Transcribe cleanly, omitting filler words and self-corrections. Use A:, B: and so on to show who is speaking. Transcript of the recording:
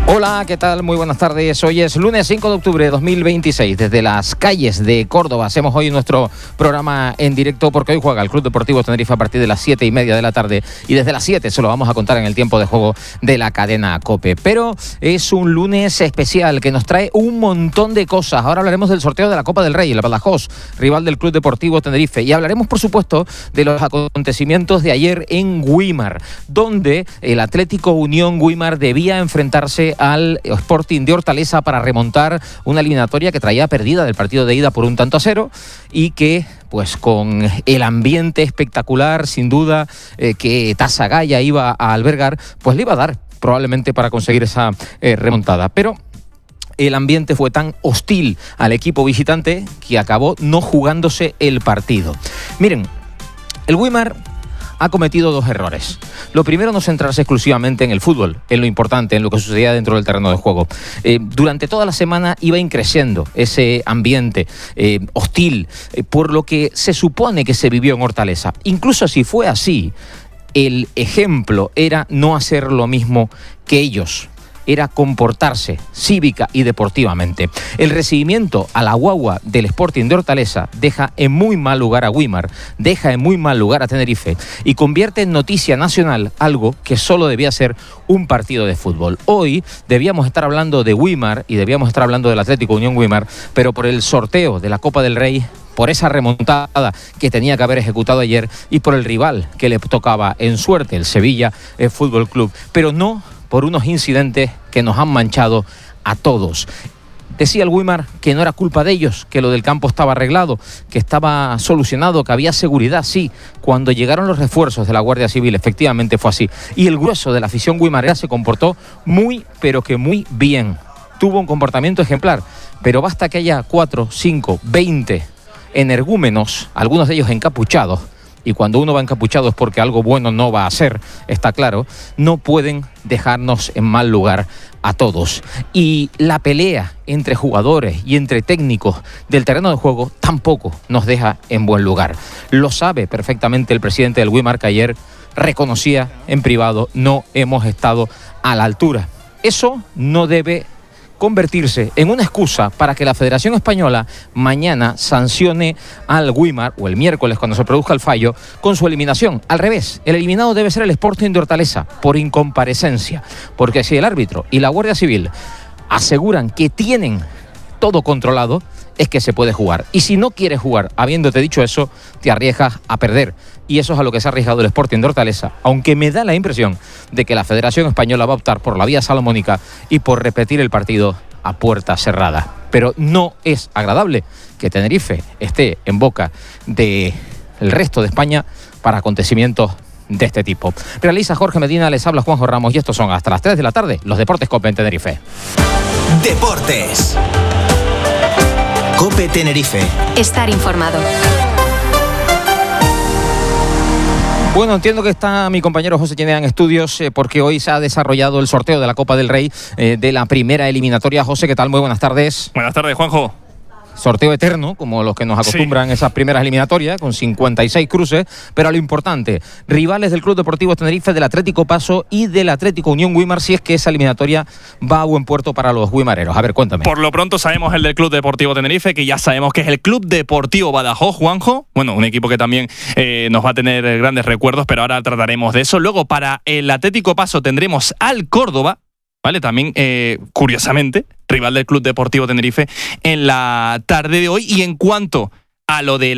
A: Hola, ¿qué tal? Muy buenas tardes. Hoy es lunes 5 de octubre de 2026. Desde las calles de Córdoba hacemos hoy nuestro programa en directo porque hoy juega el Club Deportivo Tenerife a partir de las 7:30 de la tarde y desde las 7 se lo vamos a contar en el tiempo de juego de la cadena COPE. Pero es un lunes especial que nos trae un montón de cosas. Ahora hablaremos del sorteo de la Copa del Rey, el Badajoz, rival del Club Deportivo Tenerife. Y hablaremos, por supuesto, de los acontecimientos de ayer en Güímar, donde el Atlético Unión Güímar debía enfrentarse al Sporting de Hortaleza para remontar una eliminatoria que traía perdida del partido de ida por 1-0 y que, pues con el ambiente espectacular, sin duda, que Tasagaya iba a albergar, pues le iba a dar probablemente para conseguir esa remontada. Pero el ambiente fue tan hostil al equipo visitante que acabó no jugándose el partido. Miren, el Güímar ha cometido dos errores. Lo primero, no centrarse exclusivamente en el fútbol, en lo importante, en lo que sucedía dentro del terreno de juego. Durante toda la semana iba increciendo ese ambiente hostil, por lo que se supone que se vivió en Hortaleza. Incluso si fue así, el ejemplo era no hacer lo mismo que ellos. Era comportarse cívica y deportivamente. El recibimiento a la guagua del Sporting de Hortaleza deja en muy mal lugar a Güímar, deja en muy mal lugar a Tenerife y convierte en noticia nacional algo que solo debía ser un partido de fútbol. Hoy debíamos estar hablando de Güímar y debíamos estar hablando del Atlético Unión Güímar, pero por el sorteo de la Copa del Rey, por esa remontada que tenía que haber ejecutado ayer y por el rival que le tocaba en suerte, el Sevilla Fútbol Club, pero no por unos incidentes que nos han manchado a todos. Decía el Güímar que no era culpa de ellos, que lo del campo estaba arreglado, que estaba solucionado, que había seguridad. Sí, cuando llegaron los refuerzos de la Guardia Civil, efectivamente fue así. Y el grueso de la afición güimarera se comportó muy, pero que muy bien. Tuvo un comportamiento ejemplar, pero basta que haya 4, 5, 20 energúmenos, algunos de ellos encapuchados, y cuando uno va encapuchado es porque algo bueno no va a hacer, está claro, no pueden dejarnos en mal lugar a todos. Y la pelea entre jugadores y entre técnicos del terreno de juego tampoco nos deja en buen lugar. Lo sabe perfectamente el presidente del Güímar, que ayer reconocía en privado: no hemos estado a la altura. Eso no debe convertirse en una excusa para que la Federación Española mañana sancione al Güímar, o el miércoles cuando se produzca el fallo, con su eliminación. Al revés, el eliminado debe ser el Sporting de Hortaleza por incomparecencia, porque si el árbitro y la Guardia Civil aseguran que tienen todo controlado, es que se puede jugar. Y si no quieres jugar, habiéndote dicho eso, te arriesgas a perder. Y eso es a lo que se ha arriesgado el Sporting de Hortaleza, aunque me da la impresión de que la Federación Española va a optar por la vía salomónica y por repetir el partido a puerta cerrada. Pero no es agradable que Tenerife esté en boca del resto de España para acontecimientos de este tipo. Realiza Jorge Medina, les habla Juanjo Ramos y estos son hasta las 3 de la tarde los Deportes COPE en Tenerife.
B: Deportes COPE Tenerife.
C: Estar informado.
A: Bueno, entiendo que está mi compañero José Chinea en estudios porque hoy se ha desarrollado el sorteo de la Copa del Rey de la primera eliminatoria. José, ¿qué tal? Muy buenas tardes.
D: Buenas tardes, Juanjo.
A: Sorteo eterno, como los que nos acostumbran esas primeras eliminatorias, con 56 cruces, pero a lo importante, rivales del Club Deportivo Tenerife, del Atlético Paso y del Atlético Unión Güímar, si es que esa eliminatoria va a buen puerto para los güimareros. A ver, cuéntame.
D: Por lo pronto sabemos el del Club Deportivo Tenerife, que ya sabemos que es el Club Deportivo Badajoz, Juanjo. Bueno, un equipo que también nos va a tener grandes recuerdos, pero ahora trataremos de eso. Luego, para el Atlético Paso tendremos al Córdoba, ¿vale? También, curiosamente, rival del Club Deportivo Tenerife en la tarde de hoy. Y en cuanto a lo del